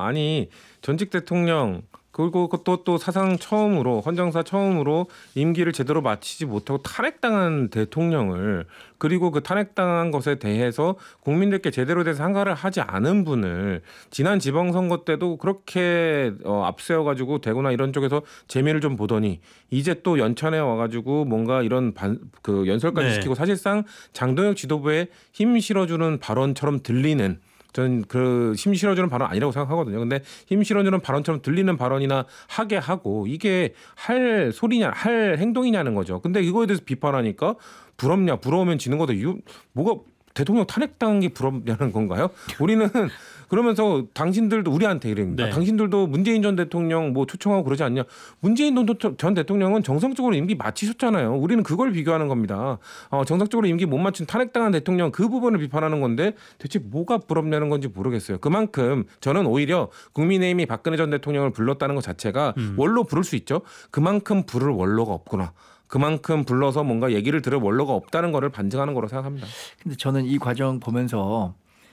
아니 전직 대통령 그리고 또 사상 처음으로 헌정사 처음으로 임기를 제대로 마치지 못하고 탄핵당한 대통령을 그리고 그 탄핵당한 것에 대해서 국민들께 제대로 된 상가를 하지 않은 분을 지난 지방선거 때도 그렇게 앞세워가지고 대구나 이런 쪽에서 재미를 좀 보더니 이제 또 연천에 와가지고 뭔가 이런 그 연설까지 시키고 사실상 장동혁 지도부에 힘 실어주는 발언처럼 들리는 저는 그 힘 실어주는 발언 아니라고 생각하거든요. 근데 힘 실어주는 발언처럼 들리는 발언이나 하게 하고 이게 할 소리냐, 할 행동이냐는 거죠. 근데 이거에 대해서 비판하니까 부럽냐, 부러우면 지는 거다. 이거 뭐가 대통령 탄핵당한 게 부럽냐는 건가요? 우리는 그러면서 당신들도 우리한테 이럽니다. 네. 당신들도 문재인 전 대통령 뭐 초청하고 그러지 않냐. 문재인 전 대통령은 정상적으로 임기 마치셨잖아요. 우리는 그걸 비교하는 겁니다. 정상적으로 임기 못 마친 탄핵당한 대통령 그 부분을 비판하는 건데 대체 뭐가 부럽냐는 건지 모르겠어요. 그만큼 저는 오히려 국민의힘이 박근혜 전 대통령을 불렀다는 것 자체가 원로 부를 수 있죠. 그만큼 부를 원로가 없구나. 그만큼 불러서 뭔가 얘기를 들을 원로가 없다는 거를 반증하는 거로 생각합니다. 근데 저는 이 과정 보면서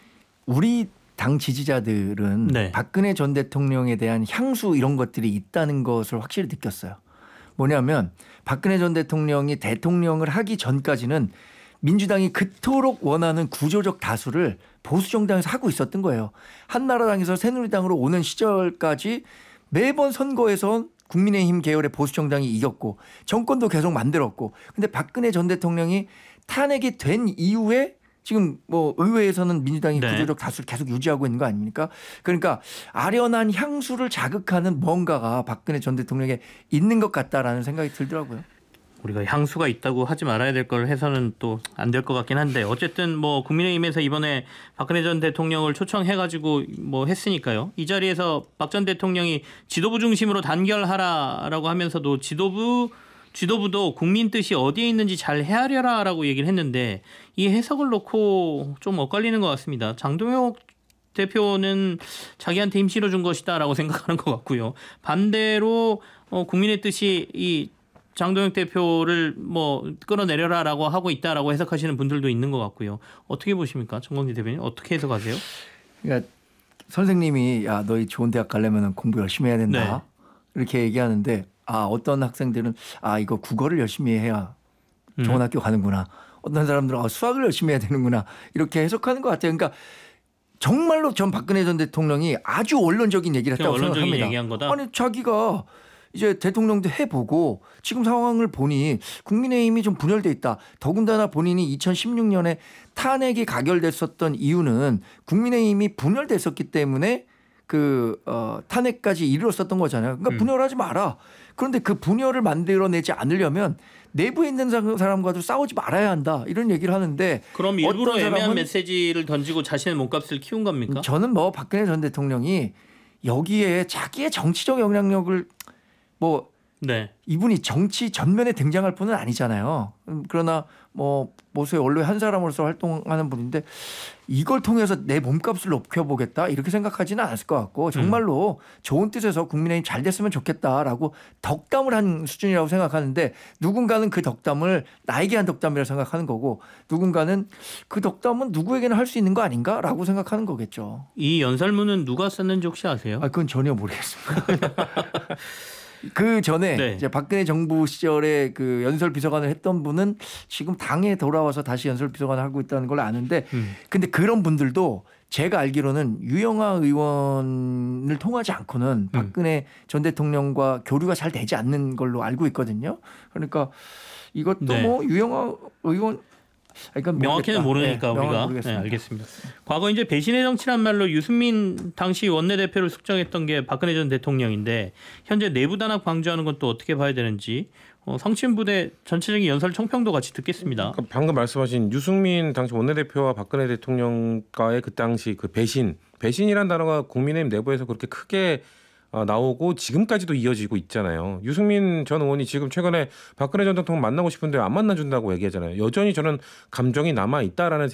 우리 당 지지자들은 네. 박근혜 전 대통령에 대한 향수 이런 것들이 있다는 것을 확실히 느꼈어요. 뭐냐면 박근혜 전 대통령이 대통령을 하기 전까지는 민주당이 그토록 원하는 구조적 다수를 보수정당에서 하고 있었던 거예요. 한나라당에서 새누리당으로 오는 시절까지 매번 선거에서 국민의힘 계열의 보수정당이 이겼고 정권도 계속 만들었고 근데 박근혜 전 대통령이 탄핵이 된 이후에 지금 뭐 의회에서는 민주당이 구조적 다수를 계속 유지하고 있는 거 아닙니까? 그러니까 아련한 향수를 자극하는 뭔가가 박근혜 전 대통령에 있는 것 같다라는 생각이 들더라고요. 우리가 향수가 있다고 하지 말아야 될 걸 해서는 또 안 될 것 같긴 한데 어쨌든 뭐 국민의힘에서 이번에 박근혜 전 대통령을 초청해가지고 뭐 했으니까요. 이 자리에서 박 전 대통령이 지도부 중심으로 단결하라라고 하면서도 지도부도 국민 뜻이 어디에 있는지 잘 헤아려라라고 얘기를 했는데 이 해석을 놓고 좀 엇갈리는 것 같습니다. 장동혁 대표는 자기한테 힘 실어준 것이다라고 생각하는 것 같고요. 반대로 국민의 뜻이 이 장동혁 대표를 뭐 끌어내려라라고 하고 있다라고 해석하시는 분들도 있는 것 같고요. 어떻게 보십니까? 정광진 대표님 어떻게 해석하세요? 그러니까 선생님이 야 너희 좋은 대학 가려면 공부 열심히 해야 된다. 네. 이렇게 얘기하는데 어떤 학생들은 이거 국어를 열심히 해야 좋은 학교 가는구나. 어떤 사람들은 수학을 열심히 해야 되는구나. 이렇게 해석하는 것 같아요. 그러니까 정말로 전 박근혜 전 대통령이 아주 원론적인 얘기를 했다고 생각합니다. 얘기한 거다? 아니 자기가 이제 대통령도 해보고 지금 상황을 보니 국민의힘이 좀 분열돼 있다. 더군다나 본인이 2016년에 탄핵이 가결됐었던 이유는 국민의힘이 분열됐었기 때문에 탄핵까지 이르렀었던 거잖아요. 그러니까 분열하지 마라. 그런데 그 분열을 만들어내지 않으려면 내부에 있는 사람과도 싸우지 말아야 한다. 이런 얘기를 하는데 그럼 일부러 애매한 메시지를 던지고 자신의 몸값을 키운 겁니까? 저는 뭐 박근혜 전 대통령이 여기에 자기의 정치적 영향력을 이분이 정치 전면에 등장할 분은 아니잖아요. 그러나 모수의 원로의 한 사람으로서 활동하는 분인데 이걸 통해서 내 몸값을 높여보겠다 이렇게 생각하지는 않았을 것 같고 정말로 좋은 뜻에서 국민의힘 잘 됐으면 좋겠다라고 덕담을 한 수준이라고 생각하는데 누군가는 그 덕담을 나에게 한 덕담이라고 생각하는 거고 누군가는 그 덕담은 누구에게나 할 수 있는 거 아닌가라고 생각하는 거겠죠. 이 연설문은 누가 썼는지 혹시 아세요? 그건 전혀 모르겠습니다. 그 전에 이제 박근혜 정부 시절에 그 연설 비서관을 했던 분은 지금 당에 돌아와서 다시 연설 비서관을 하고 있다는 걸 아는데 근데 그런 분들도 제가 알기로는 유영하 의원을 통하지 않고는 박근혜 전 대통령과 교류가 잘 되지 않는 걸로 알고 있거든요. 그러니까 이것도 뭐 유영하 의원 명확히는 모르니까 우리가 알겠습니다. 과거 이제 배신의 정치란 말로 유승민 당시 원내대표를 숙정했던 게 박근혜 전 대통령인데 현재 내부 단합 강조하는 건 또 어떻게 봐야 되는지 성친부대 전체적인 연설 청평도 같이 듣겠습니다. 그러니까 방금 말씀하신 유승민 당시 원내대표와 박근혜 대통령과의 그 당시 그 배신이란 단어가 국민의힘 내부에서 그렇게 크게 나오고 지금까지도 이어지고 있잖아요. 유승민 전 의원이 지금 최근에 박근혜 전 대통령 만나고 싶은데 안 만나준다고 얘기하잖아요. 여전히 저는 감정이 남아있다라는